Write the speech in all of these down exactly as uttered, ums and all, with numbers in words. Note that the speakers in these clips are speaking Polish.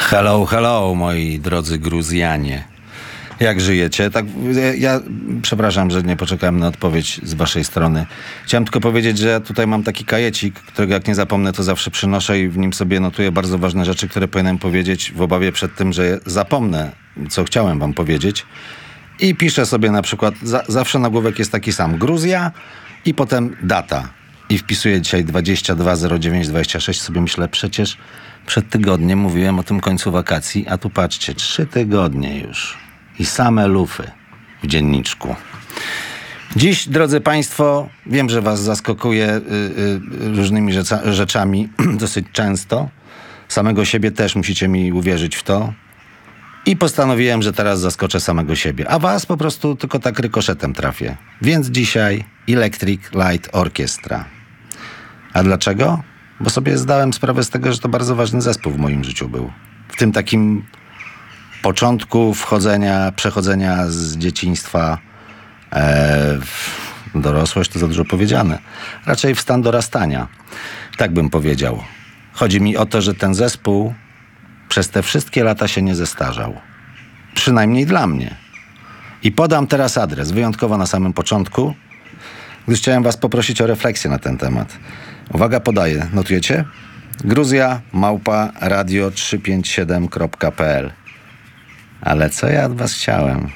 Hello, hello, moi drodzy Gruzjanie. Jak żyjecie? Tak, ja, ja przepraszam, że nie poczekałem na odpowiedź z waszej strony. Chciałem tylko powiedzieć, że ja tutaj mam taki kajecik, którego jak nie zapomnę, to zawsze przynoszę i w nim sobie notuję bardzo ważne rzeczy, które powinienem powiedzieć w obawie przed tym, że zapomnę, co chciałem wam powiedzieć. I piszę sobie na przykład, za, zawsze nagłówek jest taki sam. Gruzja i potem data. I wpisuję dzisiaj dwadzieścia dwa zero dziewięć dwadzieścia sześć. Sobie myślę, przecież przed tygodniem mówiłem o tym końcu wakacji, a tu patrzcie, trzy tygodnie już. I same lufy w dzienniczku. Dziś, drodzy państwo, wiem, że was zaskakuje y, y, różnymi rzeca, rzeczami dosyć często. Samego siebie też musicie mi uwierzyć w to. I postanowiłem, że teraz zaskoczę samego siebie. A was po prostu tylko tak rykoszetem trafię. Więc dzisiaj Electric Light Orchestra. A dlaczego? Bo sobie zdałem sprawę z tego, że to bardzo ważny zespół w moim życiu był. W tym takim początku wchodzenia, przechodzenia z dzieciństwa e, w dorosłość, to za dużo powiedziane. Raczej w stan dorastania. Tak bym powiedział. Chodzi mi o to, że ten zespół przez te wszystkie lata się nie zestarzał. Przynajmniej dla mnie. I podam teraz adres, wyjątkowo na samym początku, gdyż chciałem was poprosić o refleksję na ten temat. Uwaga, podaję. Notujecie? Gruzja małpa radio trzysta pięćdziesiąt siedem kropka p l. Ale co ja od was chciałem?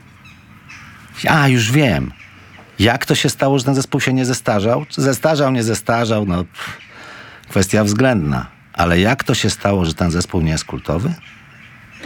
A, już wiem. Jak to się stało, że ten zespół się nie zestarzał? Czy zestarzał, nie zestarzał? No, pff, kwestia względna. Ale jak to się stało, że ten zespół nie jest kultowy?